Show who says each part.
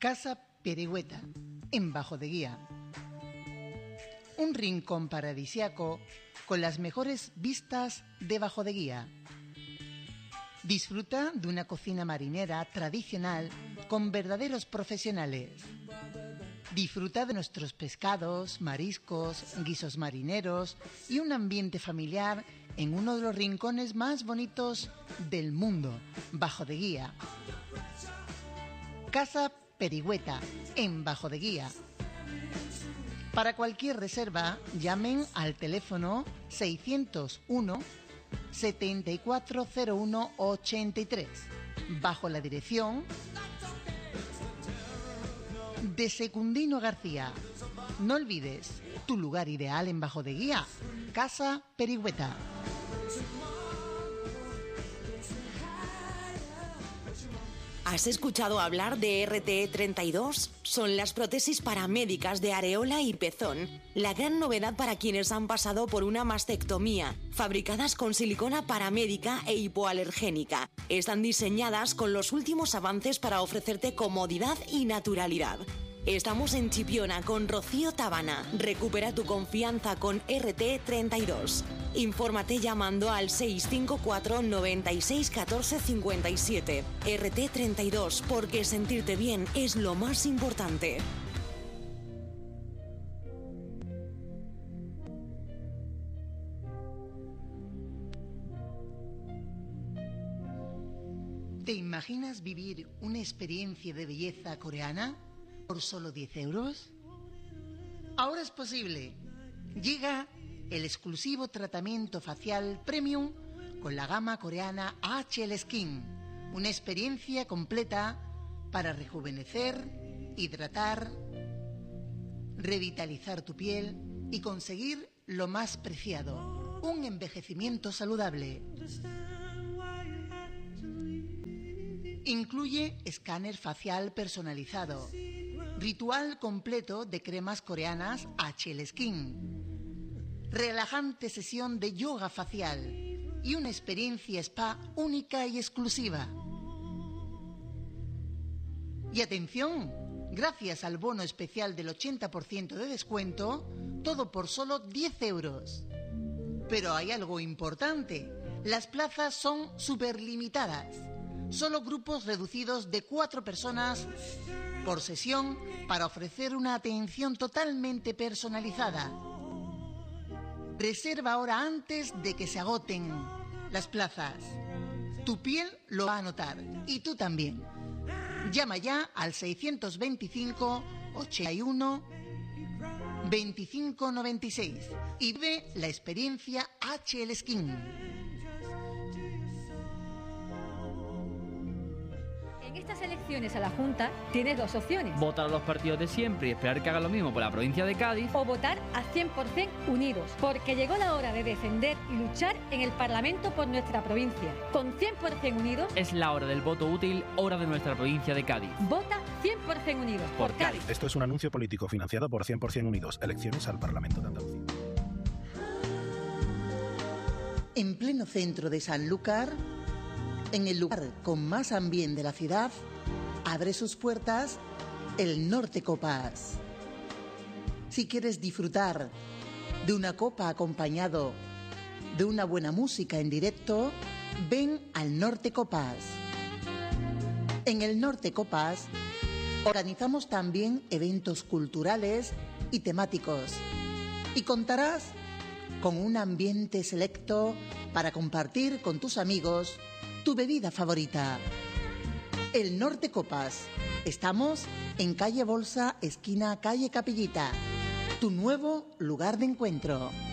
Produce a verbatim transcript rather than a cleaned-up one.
Speaker 1: Casa Perigüeta, en Bajo de Guía. Un rincón paradisiaco con las mejores vistas de Bajo de Guía. Disfruta de una cocina marinera tradicional con verdaderos profesionales. Disfruta de nuestros pescados, mariscos, guisos marineros y un ambiente familiar en uno de los rincones más bonitos del mundo, Bajo de Guía. Casa Perigüeta, en Bajo de Guía. Para cualquier reserva, llamen al teléfono seiscientos uno, setenta y cuatro cero uno, ochenta y tres, bajo la dirección de Secundino García. No olvides, tu lugar ideal en Bajo de Guía, Casa Perigüeta.
Speaker 2: ¿Has escuchado hablar de R T E treinta y dos? Son las prótesis paramédicas de areola y pezón. La gran novedad para quienes han pasado por una mastectomía. Fabricadas con silicona paramédica e hipoalergénica. Están diseñadas con los últimos avances para ofrecerte comodidad y naturalidad. Estamos en Chipiona con Rocío Tabana. Recupera tu confianza con R T E treinta y dos. Infórmate llamando al seis cinco cuatro, noventa y seis, catorce, cincuenta y siete. R T E treinta y dos, porque sentirte bien es lo más importante.
Speaker 1: ¿Te imaginas vivir una experiencia de belleza coreana por solo diez euros? Ahora es posible. Llega el exclusivo tratamiento facial premium con la gama coreana H L Skin. Una experiencia completa para rejuvenecer, hidratar, revitalizar tu piel y conseguir lo más preciado, un envejecimiento saludable. Incluye escáner facial personalizado, ritual completo de cremas coreanas H L Skin, relajante sesión de yoga facial y una experiencia spa única y exclusiva. Y atención, gracias al bono especial del ochenta por ciento de descuento, todo por solo diez euros. Pero hay algo importante, las plazas son superlimitadas. Solo grupos reducidos de cuatro personas por sesión para ofrecer una atención totalmente personalizada. Reserva ahora antes de que se agoten las plazas. Tu piel lo va a notar y tú también. Llama ya al seiscientos veinticinco, ochenta y uno, veinticinco noventa y seis y vive la experiencia H L Skin.
Speaker 3: En estas elecciones a la Junta tienes dos opciones.
Speaker 4: Votar a los partidos de siempre y esperar que hagan lo mismo por la provincia de Cádiz.
Speaker 3: O votar a cien por ciento unidos, porque llegó la hora de defender y luchar en el Parlamento por nuestra provincia. Con cien por ciento unidos
Speaker 4: es la hora del voto útil, hora de nuestra provincia de Cádiz.
Speaker 3: Vota cien por ciento unidos por, por Cádiz.
Speaker 5: Esto es un anuncio político financiado por cien por ciento unidos. Elecciones al Parlamento de Andalucía.
Speaker 1: En pleno centro de Sanlúcar, en el lugar con más ambiente de la ciudad, abre sus puertas el Norte Copas. Si quieres disfrutar de una copa acompañado de una buena música en directo, ven al Norte Copas. En el Norte Copas organizamos también eventos culturales y temáticos y contarás con un ambiente selecto para compartir con tus amigos tu bebida favorita. El Norte Copas. Estamos en calle Bolsa, esquina calle Capillita. Tu nuevo lugar de encuentro.